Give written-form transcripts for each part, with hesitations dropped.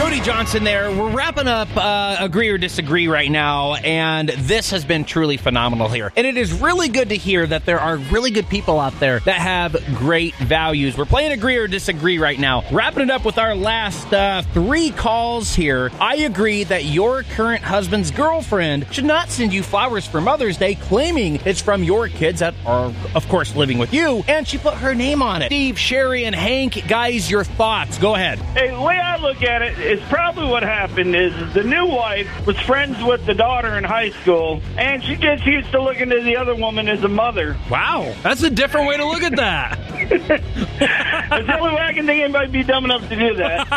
Cody Johnson there. We're wrapping up Agree or Disagree right now, and this has been truly phenomenal here. And it is really good to hear that there are really good people out there that have great values. We're playing Agree or Disagree right now. Wrapping it up with our last 3 calls here. I agree that your current husband's girlfriend should not send you flowers for Mother's Day, claiming it's from your kids that are, of course, living with you, and she put her name on it. Steve, Sherry, and Hank, guys, your thoughts. Go ahead. Hey, the way I look at it is probably what happened is the new wife was friends with the daughter in high school, and she just used to looking to the other woman as a mother. Wow, that's a different way to look at that. That's the only way I can think anybody'd be dumb enough to do that.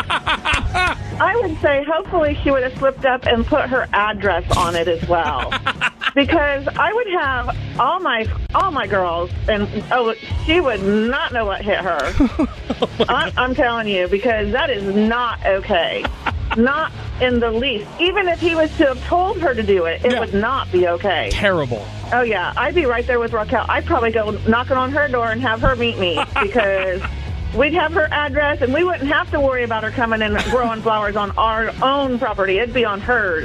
I would say hopefully she would have slipped up and put her address on it as well. Because I would have all my girls, and she would not know what hit her. I'm telling you, because that is not okay. Not in the least. Even if he was to have told her to do it, it would not be okay. Terrible. Oh, yeah. I'd be right there with Raquel. I'd probably go knocking on her door and have her meet me, because we'd have her address, and we wouldn't have to worry about her coming and growing flowers on our own property. It'd be on hers.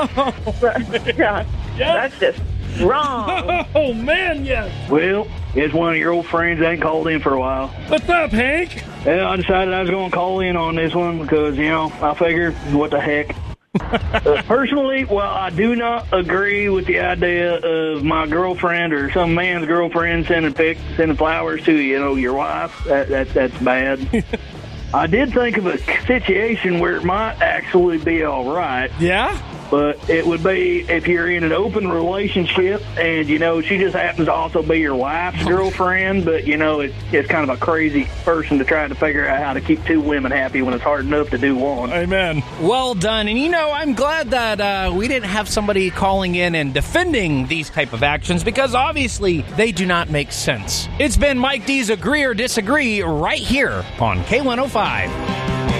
Yeah. That's just wrong. Oh, man, yes. Well, it's one of your old friends that ain't called in for a while. What's up, Hank? Yeah, I decided I was going to call in on this one because, I figured, what the heck. Personally, well, I do not agree with the idea of my girlfriend or some man's girlfriend sending flowers to, your wife. That's bad. I did think of a situation where it might actually be all right. Yeah? But it would be if you're in an open relationship and, she just happens to also be your wife's girlfriend, but, it's kind of a crazy person to try to figure out how to keep 2 women happy when it's hard enough to do one. Amen. Well done. And, I'm glad that we didn't have somebody calling in and defending these type of actions, because obviously they do not make sense. It's been Mike D's Agree or Disagree right here on K105.